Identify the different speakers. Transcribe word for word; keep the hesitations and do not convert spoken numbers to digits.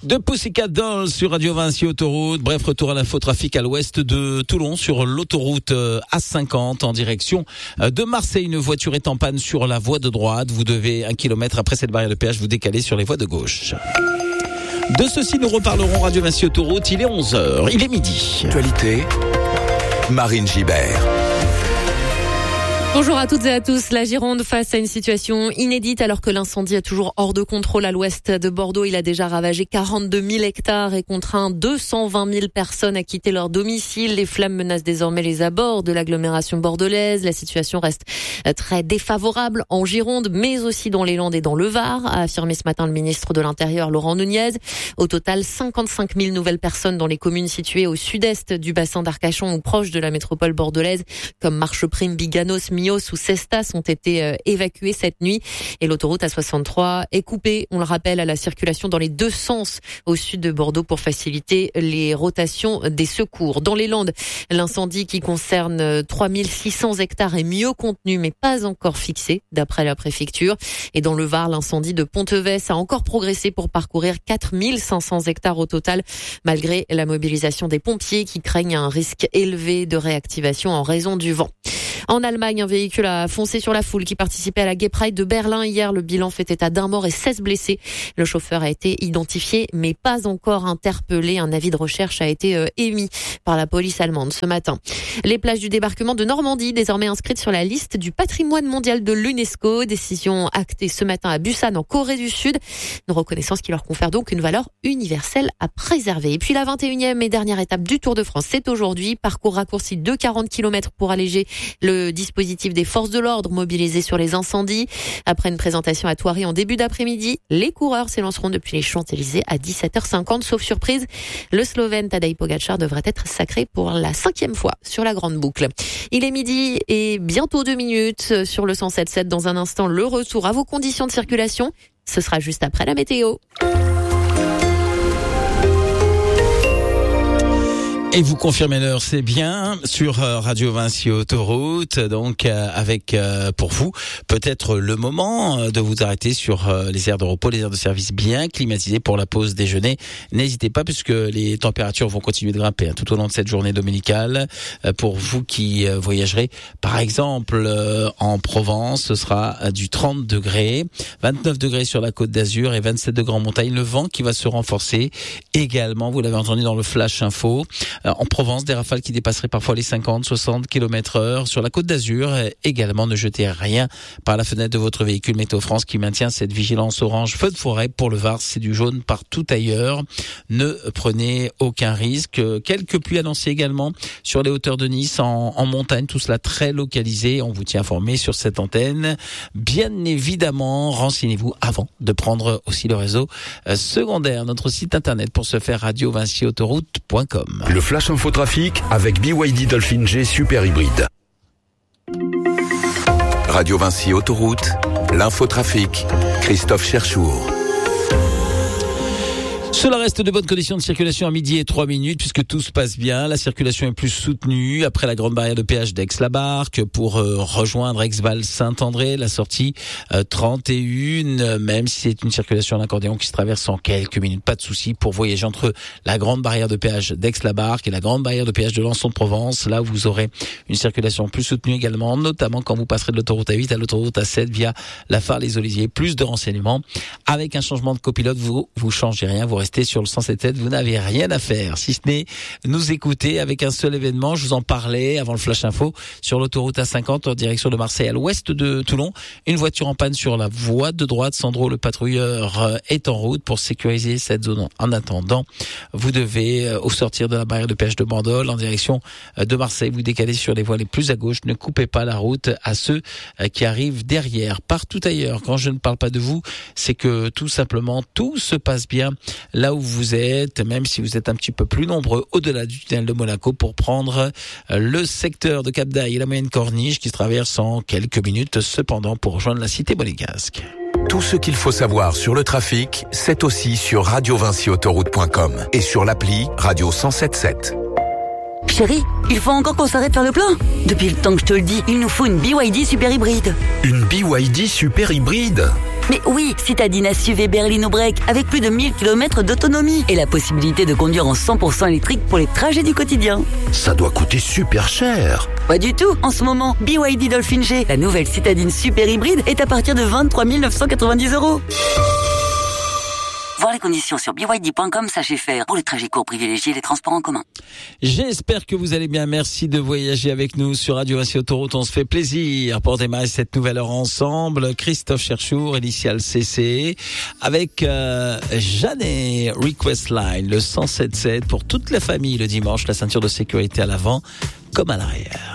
Speaker 1: De Pussycat Dolls sur Radio Vinci Autoroute. Bref, retour à l'infotrafic à l'ouest de Toulon sur l'autoroute A cinquante en direction de Marseille. Une voiture est en panne sur la voie de droite. Vous devez un kilomètre après cette barrière de péage vous décaler sur les voies de gauche. De ceci, nous reparlerons Radio Vinci Autoroute. Il est onze heures, il est midi.
Speaker 2: Actualité, Marine Gibert.
Speaker 3: Bonjour à toutes et à tous. La Gironde face à une situation inédite alors que l'incendie est toujours hors de contrôle à l'ouest de Bordeaux. Il a déjà ravagé quarante-deux mille hectares et contraint deux cent vingt mille personnes à quitter leur domicile. Les flammes menacent désormais les abords de l'agglomération bordelaise. La situation reste très défavorable en Gironde, mais aussi dans les Landes et dans le Var, a affirmé ce matin le ministre de l'Intérieur Laurent Nunez. Au total, cinquante-cinq mille nouvelles personnes dans les communes situées au sud-est du bassin d'Arcachon ou proches de la métropole bordelaise, comme Marcheprime, Biganos, Millau ou Cestas ont été euh, évacués cette nuit et l'autoroute A soixante-trois est coupée, on le rappelle, à la circulation dans les deux sens au sud de Bordeaux pour faciliter les rotations des secours. Dans les Landes, l'incendie qui concerne trois mille six cents hectares est mieux contenu mais pas encore fixé d'après la préfecture. Et dans le Var, l'incendie de Pontevès a encore progressé pour parcourir quatre mille cinq cents hectares au total malgré la mobilisation des pompiers qui craignent un risque élevé de réactivation en raison du vent. En Allemagne, un véhicule a foncé sur la foule qui participait à la Gay Pride de Berlin hier. Le bilan fait état d'un mort et seize blessés. Le chauffeur a été identifié, mais pas encore interpellé. Un avis de recherche a été euh, émis par la police allemande ce matin. Les plages du débarquement de Normandie, désormais inscrites sur la liste du patrimoine mondial de l'UNESCO. Décision actée ce matin à Busan, en Corée du Sud. Une reconnaissance qui leur confère donc une valeur universelle à préserver. Et puis la vingt et unième et dernière étape du Tour de France, c'est aujourd'hui. Parcours raccourci de quarante kilomètres pour alléger le Le dispositif des forces de l'ordre mobilisées sur les incendies. Après une présentation à Thoiry en début d'après-midi, les coureurs s'élanceront depuis les Champs-Élysées à dix-sept heures cinquante. Sauf surprise, le Slovène Tadej Pogačar devrait être sacré pour la cinquième fois sur la grande boucle. Il est midi et bientôt deux minutes sur le cent sept virgule sept. Dans un instant, le retour à vos conditions de circulation. Ce sera juste après la météo.
Speaker 1: Et vous confirmez l'heure, c'est bien, sur Radio Vinci Autoroute, donc euh, avec euh, pour vous peut-être le moment de vous arrêter sur euh, les aires de repos, les aires de service bien climatisées pour la pause déjeuner. N'hésitez pas puisque les températures vont continuer de grimper hein, tout au long de cette journée dominicale. Euh, pour vous qui euh, voyagerez, par exemple euh, en Provence, ce sera euh, du trente degrés, vingt-neuf degrés sur la Côte d'Azur et vingt-sept degrés en montagne. Le vent qui va se renforcer également, vous l'avez entendu dans le Flash Info. En Provence, des rafales qui dépasseraient parfois les cinquante, soixante kilomètres heure. Sur la Côte d'Azur, également, ne jetez rien par la fenêtre de votre véhicule. Météo France qui maintient cette vigilance orange feu de forêt. Pour le Var, c'est du jaune partout ailleurs. Ne prenez aucun risque. Quelques pluies annoncées également sur les hauteurs de Nice, en, en montagne. Tout cela très localisé. On vous tient informé sur cette antenne. Bien évidemment, renseignez-vous avant de prendre aussi le réseau secondaire. Notre site internet pour se faire radio vinci autoroute point com.
Speaker 2: Le Flash Infotrafic avec B Y D Dolphin G Super Hybride. Radio Vinci Autoroute, l'infotrafic, Christophe Cherchour.
Speaker 1: Cela reste de bonnes conditions de circulation à midi et trois minutes puisque tout se passe bien. La circulation est plus soutenue après la grande barrière de péage d'Aix-la-Barque pour euh, rejoindre Aix-Val-Saint-André, la sortie euh, trente et une, même si c'est une circulation à l'accordéon qui se traverse en quelques minutes. Pas de souci pour voyager entre la grande barrière de péage d'Aix-la-Barque et la grande barrière de péage de Lançon-de-Provence. Là, vous aurez une circulation plus soutenue également, notamment quand vous passerez de l'autoroute A huit à l'autoroute A sept via la Phare-les-Oliviers. Plus de renseignements. Avec un changement de copilote, vous vous changez rien, vous restez sur le cent sept virgule sept, vous n'avez rien à faire, si ce n'est nous écouter avec un seul événement. Je vous en parlais avant le Flash Info sur l'autoroute A cinquante en direction de Marseille à l'ouest de Toulon. Une voiture en panne sur la voie de droite. Sandro, le patrouilleur, est en route pour sécuriser cette zone. En attendant, vous devez, au sortir de la barrière de péage de Bandol en direction de Marseille, vous décaler sur les voies les plus à gauche. Ne coupez pas la route à ceux qui arrivent derrière. Partout ailleurs, quand je ne parle pas de vous, c'est que tout simplement tout se passe bien là où vous êtes, même si vous êtes un petit peu plus nombreux au-delà du tunnel de Monaco pour prendre le secteur de Cap-d'Aille et la moyenne corniche qui se traverse en quelques minutes cependant pour rejoindre la cité monégasque.
Speaker 2: Tout ce qu'il faut savoir sur le trafic, c'est aussi sur radio vinci autoroute point com et sur l'appli Radio cent sept virgule sept.
Speaker 4: Chérie, il faut encore qu'on s'arrête faire le plein. Depuis le temps que je te le dis, il nous faut une B Y D super hybride.
Speaker 2: Une B Y D super hybride ?
Speaker 4: Mais oui, citadine S U V Berlino Break avec plus de mille kilomètres d'autonomie et la possibilité de conduire en cent pour cent électrique pour les trajets du quotidien.
Speaker 5: Ça doit coûter super cher.
Speaker 4: Pas du tout. En ce moment, B Y D Dolphin G, la nouvelle citadine super hybride, est à partir de vingt-trois mille neuf cent quatre-vingt-dix euros. Voir les conditions sur b y d point com, sachez faire. Pour les trajets courts, privilégiez les transports en commun.
Speaker 1: J'espère que vous allez bien. Merci de voyager avec nous sur Radio Vinci Autoroute. On se fait plaisir pour démarrer cette nouvelle heure ensemble. Christophe Cherchour, initial C C, avec euh, Jeannet, Request Line, le cent sept sept pour toute la famille le dimanche, la ceinture de sécurité à l'avant comme à l'arrière.